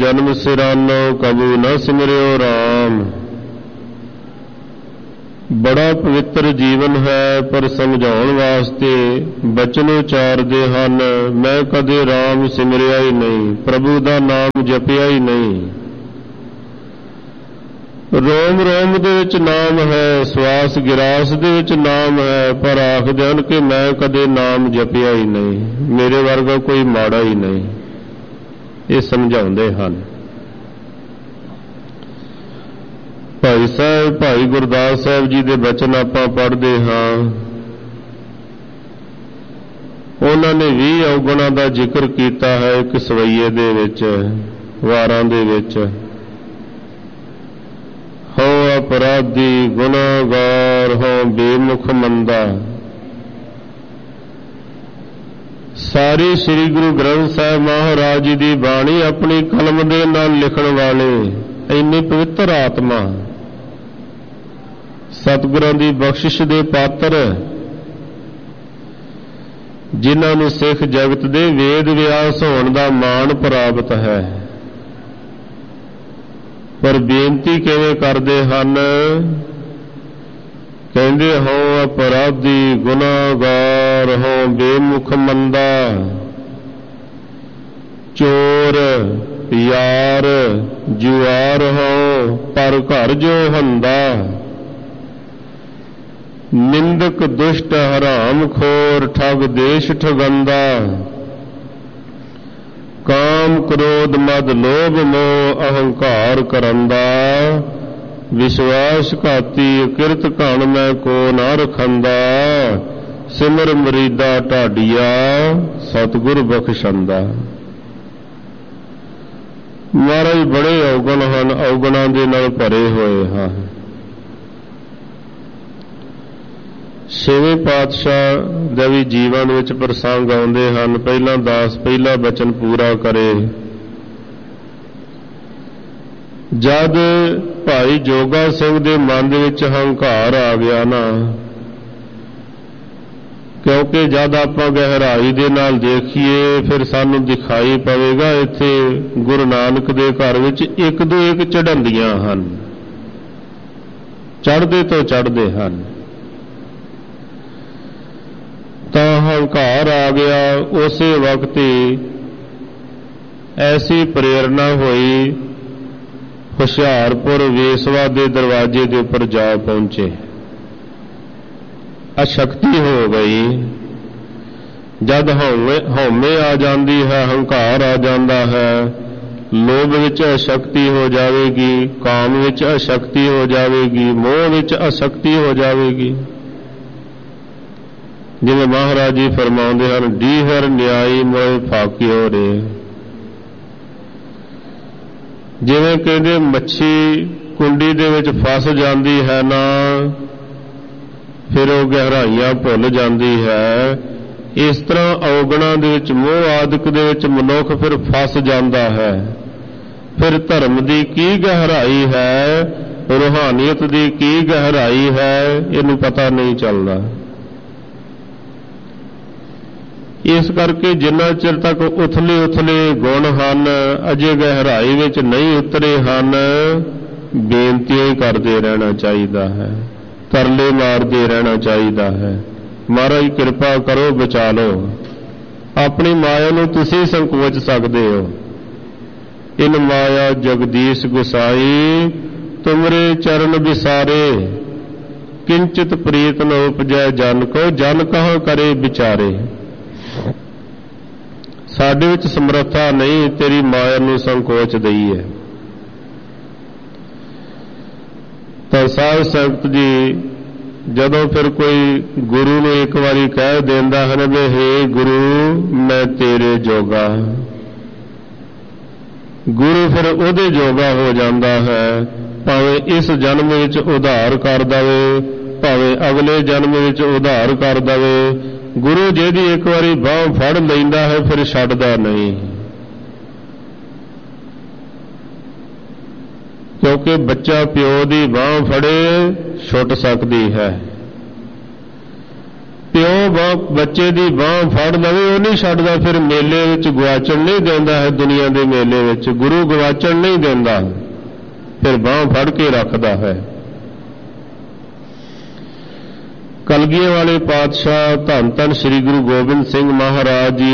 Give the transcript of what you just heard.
ਜਨਮ ਸਿਰਾਨੋ ਕਬੂ ਨ ਸਿਮਰਿਓ ਰਾਮ। ਬੜਾ ਪਵਿੱਤਰ ਜੀਵਨ ਹੈ, ਪਰ ਸਮਝਾਉਣ ਵਾਸਤੇ ਬਚਨ ਉਚਾਰਦੇ ਹਨ। ਮੈਂ ਕਦੇ ਰਾਮ ਸਿਮਰਿਆ ਹੀ ਨਹੀਂ, ਪ੍ਰਭੂ ਦਾ ਨਾਮ ਜਪਿਆ ਹੀ ਨਹੀਂ। ਰੋਮ ਰੋਮ ਦੇ ਵਿੱਚ ਨਾਮ ਹੈ, ਸਵਾਸ ਗਿਰਾਸ ਦੇ ਵਿੱਚ ਨਾਮ ਹੈ, ਪਰ ਆਖਦੇ ਹਨ ਕਿ ਮੈਂ ਕਦੇ ਨਾਮ ਜਪਿਆ ਹੀ ਨਹੀਂ, ਮੇਰੇ ਵਰਗਾ ਕੋਈ ਮਾੜਾ ਹੀ ਨਹੀਂ। ਇਹ ਸਮਝਾਉਂਦੇ ਹਨ। ਭਾਈ ਸਾਹਿਬ ਭਾਈ ਗੁਰਦਾਸ ਸਾਹਿਬ ਜੀ ਦੇ ਬਚਨ ਆਪਾਂ ਪੜ੍ਹਦੇ ਹਾਂ। ਉਹਨਾਂ ਨੇ 20 ਔਗੁਣਾਂ ਦਾ ਜ਼ਿਕਰ ਕੀਤਾ ਹੈ ਇੱਕ ਸਵਈਏ ਦੇ ਵਿੱਚ, ਵਾਰਾਂ ਦੇ ਵਿੱਚ। ਹੋ ਅਪਰਾਧੀ ਗੁਨਾਹਗਾਰ ਹੋ ਬੇਮੁਖ ਮੰਦਾ। ਸਾਰੀ ਸ੍ਰੀ ਗੁਰੂ ਗ੍ਰੰਥ ਸਾਹਿਬ ਮਹਾਰਾਜ ਜੀ ਦੀ ਬਾਣੀ ਆਪਣੀ ਕਲਮ ਦੇ ਨਾਲ ਲਿਖਣ ਵਾਲੇ ਇੰਨੀ ਪਵਿੱਤਰ ਆਤਮਾ, ਸਤਿਗੁਰਾਂ ਦੀ ਬਖਸ਼ਿਸ਼ ਦੇ ਪਾਤਰ, ਜਿਨ੍ਹਾਂ ਨੂੰ ਸਿੱਖ ਜਗਤ ਦੇ ਵੇਦ ਵਿਆਸ ਹੋਣ ਦਾ ਮਾਣ ਪ੍ਰਾਪਤ ਹੈ, ਪਰ ਬੇਨਤੀ ਕਿਵੇਂ ਕਰਦੇ ਹਨ? ਕਹਿੰਦੇ ਹੋ ਅਪਰਾਧੀ ਗੁਨਾਹਗਾਰ ਹੋ ਬੇਮੁਖ ਮੰਦਾ। ਚੋਰ ਯਾਰ ਜੁਆਰ ਹੋ ਪਰ ਘਰ ਜੋ ਹੰਦਾ। ਨਿੰਦਕ ਦੁਸ਼ਟ ਹਰਾਮ ਖੋਰ ਠਗ ਦੇਸ਼ ਠਗੰਦਾ। ਕਾਮ ਕ੍ਰੋਧ ਮਦ ਲੋਭ ਮੋਹ ਅਹੰਕਾਰ ਕਰੰਦਾ। ਵਿਸ਼ਵਾਸ ਘਾਤੀ ਕਿਰਤ ਘਣ ਮੈਂ ਕੋ ਨਾ ਰਖੰਦਾ। ਸਿਮਰ ਮਰੀਦਾ ਢਾਡੀਆ ਸਤਿਗੁਰ ਬਖਸ਼ੰਦਾ। ਮਹਾਰਾਜ ਬੜੇ ਔਗਣ ਹਨ, ਔਗਣਾਂ ਦੇ ਨਾਲ ਭਰੇ ਹੋਏ ਹਨ। ਛੇਵੇਂ ਪਾਤਸ਼ਾਹ ਦੇ ਵੀ ਜੀਵਨ ਵਿੱਚ ਪ੍ਰਸੰਗ ਆਉਂਦੇ ਹਨ। ਪਹਿਲਾਂ ਦਾਸ ਪਹਿਲਾ ਬਚਨ ਪੂਰਾ ਕਰੇ। ਜਦ ਭਾਈ ਜੋਗਾ ਸਿੰਘ ਦੇ ਮਨ ਦੇ ਵਿੱਚ ਹੰਕਾਰ ਆ ਗਿਆ ਨਾ, ਕਿਉਂਕਿ ਜਦ ਆਪਾਂ ਗਹਿਰਾਈ ਦੇ ਨਾਲ ਦੇਖੀਏ ਫਿਰ ਸਾਨੂੰ ਦਿਖਾਈ ਪਵੇਗਾ ਇੱਥੇ ਗੁਰੂ ਨਾਨਕ ਦੇ ਘਰ ਵਿੱਚ ਇੱਕ ਤੋਂ ਇੱਕ ਚੜ੍ਹੰਦੀਆਂ ਹਨ, ਚੜ੍ਹਦੇ ਤੋਂ ਚੜ੍ਹਦੇ ਹਨ। ਤਾਂ ਹੰਕਾਰ ਆ ਗਿਆ। ਉਸੇ ਵਕਤ ਹੀ ਐਸੀ ਪ੍ਰੇਰਣਾ ਹੋਈ, ਹੁਸ਼ਿਆਰਪੁਰ ਵੇਸਵਾ ਦੇ ਦਰਵਾਜ਼ੇ ਦੇ ਉੱਪਰ ਜਾ ਪਹੁੰਚੇ। ਅਸ਼ਕਤੀ ਹੋ ਗਈ। ਜਦ ਹਉਮੈ ਆ ਜਾਂਦੀ ਹੈ, ਹੰਕਾਰ ਆ ਜਾਂਦਾ ਹੈ, ਲੋਭ ਵਿੱਚ ਅਸ਼ਕਤੀ ਹੋ ਜਾਵੇਗੀ, ਕਾਮ ਵਿੱਚ ਅਸ਼ਕਤੀ ਹੋ ਜਾਵੇਗੀ, ਮੋਹ ਵਿੱਚ ਅਸ਼ਕਤੀ ਹੋ ਜਾਵੇਗੀ। ਜਿਵੇਂ ਮਹਾਰਾਜ ਜੀ ਫਰਮਾਉਂਦੇ ਹਨ, ਡੀਹਰ ਨਿਆਈ ਮੋਹ ਫਾਕਿਓ ਰੇ। ਜਿਵੇਂ ਕਹਿੰਦੇ ਮੱਛੀ ਕੁੰਡੀ ਦੇ ਵਿੱਚ ਫਸ ਜਾਂਦੀ ਹੈ ਨਾ, ਫਿਰ ਉਹ ਗਹਿਰਾਈਆਂ ਭੁੱਲ ਜਾਂਦੀ ਹੈ। ਇਸ ਤਰ੍ਹਾਂ ਔਗਣਾਂ ਦੇ ਵਿੱਚ, ਮੋਹ ਆਦਿਕ ਦੇ ਵਿੱਚ ਮਨੁੱਖ ਫਿਰ ਫਸ ਜਾਂਦਾ ਹੈ। ਫਿਰ ਧਰਮ ਦੀ ਕੀ ਗਹਿਰਾਈ ਹੈ, ਰੂਹਾਨੀਅਤ ਦੀ ਕੀ ਗਹਿਰਾਈ ਹੈ, ਇਹਨੂੰ ਪਤਾ ਨਹੀਂ ਚੱਲਦਾ। ਇਸ ਕਰਕੇ ਜਿੰਨਾ ਚਿਰ ਤੱਕ ਉਥਲੇ ਗੁਣ ਹਨ, ਅਜੇ ਗਹਿਰਾਈ ਵਿੱਚ ਨਹੀਂ ਉਤਰੇ ਹਨ, ਬੇਨਤੀਆਂ ਹੀ ਕਰਦੇ ਰਹਿਣਾ ਚਾਹੀਦਾ ਹੈ, ਤਰਲੇ ਮਾਰਦੇ ਰਹਿਣਾ ਚਾਹੀਦਾ ਹੈ। ਮਹਾਰਾਜ ਕਿਰਪਾ ਕਰੋ, ਬਚਾ ਲਓ। ਆਪਣੀ ਮਾਇਆ ਨੂੰ ਤੁਸੀਂ ਸੰਕੋਚ ਸਕਦੇ ਹੋ। ਇਨ ਮਾਇਆ ਜਗਦੀਸ਼ ਗੁਸਾਈ ਤੁਮਰੇ ਚਰਨ ਵਿਸਾਰੇ। ਕਿੰਚਿਤ ਪ੍ਰੀਤ ਨ ਉਪਜੈ ਜਨ ਕੋ, ਜਨ ਕਹਾਂ ਕਰੇ ਵਿਚਾਰੇ। ਸਾਡੇ ਵਿੱਚ ਸਮਰੱਥਾ ਨਹੀਂ, ਤੇਰੀ ਮਾਇਆ ਨੂੰ ਸੰਕੋਚ ਦਈ ਹੈ। ਤਾਂ ਸਾਧ ਸੰਗਤ ਜੀ, ਜਦੋਂ ਫਿਰ ਕੋਈ ਗੁਰੂ ਨੂੰ ਇੱਕ ਵਾਰੀ ਕਹਿ ਦਿੰਦਾ ਹੈ ਵੀ ਹੇ ਗੁਰੂ ਮੈਂ ਤੇਰੇ ਜੋਗਾ, ਗੁਰੂ ਫਿਰ ਉਹਦੇ ਜੋਗਾ ਹੋ ਜਾਂਦਾ ਹੈ। ਭਾਵੇਂ ਇਸ ਜਨਮ ਵਿੱਚ ਉਧਾਰ ਕਰ ਦਵੇ, ਭਾਵੇਂ ਅਗਲੇ ਜਨਮ ਵਿੱਚ ਉਧਾਰ ਕਰ ਦਵੇ। ਗੁਰੂ ਜਿਹਦੀ ਇੱਕ ਵਾਰੀ ਬਾਂਹ ਫੜ ਲੈਂਦਾ ਹੈ ਫਿਰ ਛੱਡਦਾ ਨਹੀਂ, ਕਿਉਂਕਿ ਬੱਚਾ ਪਿਓ ਦੀ ਬਾਂਹ ਫੜੇ ਛੁੱਟ ਸਕਦੀ ਹੈ, ਪਿਓ ਬੱਚੇ ਦੀ ਬਾਂਹ ਫੜ ਲਵੇ ਉਹ ਨਹੀਂ ਛੱਡਦਾ, ਫਿਰ ਮੇਲੇ ਵਿੱਚ ਗਵਾਚਣ ਨਹੀਂ ਦਿੰਦਾ ਹੈ। ਦੁਨੀਆ ਦੇ ਮੇਲੇ ਵਿੱਚ ਗੁਰੂ ਗਵਾਚਣ ਨਹੀਂ ਦਿੰਦਾ, ਫਿਰ ਬਾਂਹ ਫੜ ਕੇ ਰੱਖਦਾ ਹੈ। ਕਲਗੀਆਂ ਵਾਲੇ ਪਾਤਸ਼ਾਹ ਧੰਨ ਧੰਨ ਸ੍ਰੀ ਗੁਰੂ ਗੋਬਿੰਦ ਸਿੰਘ ਮਹਾਰਾਜ ਜੀ